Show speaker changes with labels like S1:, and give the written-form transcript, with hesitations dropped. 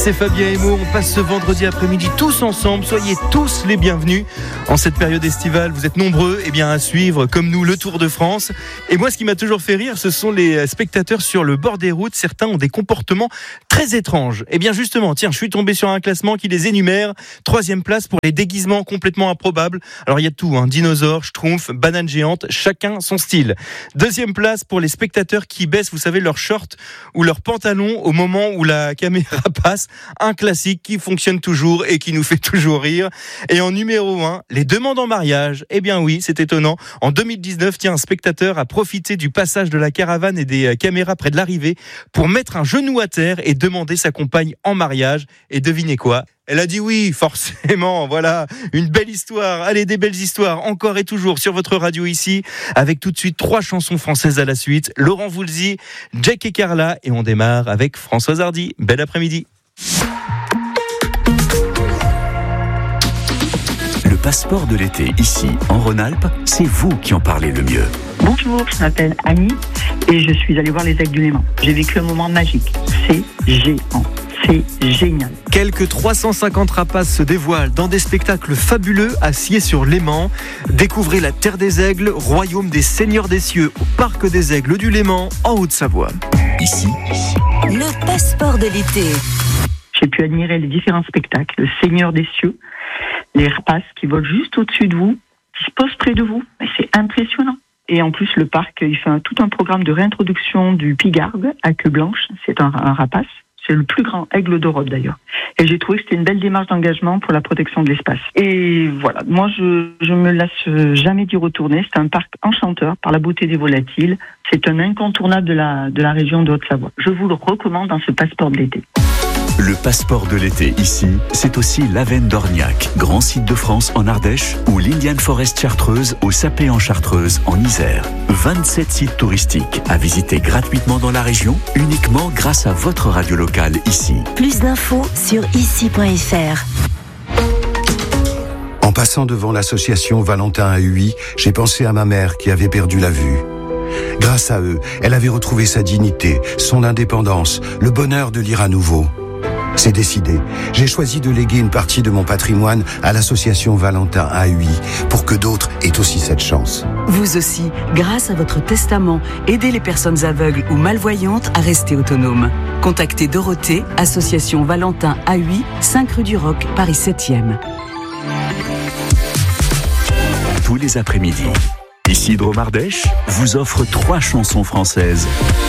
S1: c'est Fabien et Mo. On passe ce vendredi après-midi tous ensemble. Soyez tous les bienvenus. En cette période estivale, vous êtes nombreux à suivre, comme nous, le Tour de France. Et moi, ce qui m'a toujours fait rire, ce sont les spectateurs sur le bord des routes. Certains ont des comportements très étranges. Et bien justement, tiens, je suis tombé sur un classement qui les énumère. 3e place pour les déguisements complètement improbables. Alors il y a tout, dinosaures, schtroumpfs, bananes géantes, chacun son style. 2e place pour les spectateurs qui baissent, vous savez, leurs shorts ou leurs pantalons au moment où la caméra passe. Un classique qui fonctionne toujours et qui nous fait toujours rire. Et en numéro 1, les demandes en mariage. Eh bien oui, c'est étonnant. En 2019, un spectateur a profité du passage de la caravane et des caméras près de l'arrivée pour mettre un genou à terre et demander sa compagne en mariage. Et devinez quoi ? Elle a dit oui, forcément, voilà, une belle histoire. Allez, des belles histoires, encore et toujours sur votre radio ici, avec tout de suite 3 chansons françaises à la suite. Laurent Voulzy, Jack et Carla, et on démarre avec Françoise Hardy. Bel après-midi.
S2: Le passeport de l'été, ici, en Rhône-Alpes, c'est vous qui en parlez le mieux.
S3: Bonjour, je m'appelle Annie et je suis allée voir les Aigles du Léman. J'ai vécu un moment magique. C'est géant. C'est génial.
S1: Quelques 350 rapaces se dévoilent dans des spectacles fabuleux à Sciez-sur-Léman. Découvrez la Terre des Aigles, royaume des seigneurs des cieux au Parc des Aigles du Léman, en Haute-Savoie.
S2: Ici,
S4: le passeport de l'été.
S3: J'ai pu admirer les différents spectacles, le Seigneur des cieux, les rapaces qui volent juste au-dessus de vous, qui se posent près de vous. Et c'est impressionnant. Et en plus, le parc, il fait tout un programme de réintroduction du pigarde à queue blanche. C'est un rapace. C'est le plus grand aigle d'Europe d'ailleurs. Et j'ai trouvé que c'était une belle démarche d'engagement pour la protection de l'espace. Et voilà, moi je me lasse jamais d'y retourner. C'est un parc enchanteur par la beauté des volatiles. C'est un incontournable de la région de Haute-Savoie. Je vous le recommande dans ce passeport de l'été.
S2: le passeport de l'été ici, c'est aussi l'Avenne d'Orniac, grand site de France en Ardèche, ou l'Indian Forest Chartreuse au Sapé en Chartreuse en Isère. 27 sites touristiques à visiter gratuitement dans la région, uniquement grâce à votre radio locale ici.
S4: Plus d'infos sur ici.fr.
S5: En passant devant l'association Valentin à Huy, j'ai pensé à ma mère qui avait perdu la vue. Grâce à eux, elle avait retrouvé sa dignité, son indépendance, le bonheur de lire à nouveau. C'est décidé. J'ai choisi de léguer une partie de mon patrimoine à l'association Valentin à Huy pour que d'autres aient aussi cette chance.
S6: Vous aussi, grâce à votre testament, aidez les personnes aveugles ou malvoyantes à rester autonomes. Contactez Dorothée, association Valentin à Huy, 5 rue du Roc, Paris 7e.
S2: Tous les après-midi, Isidro Mardèche vous offre 3 chansons françaises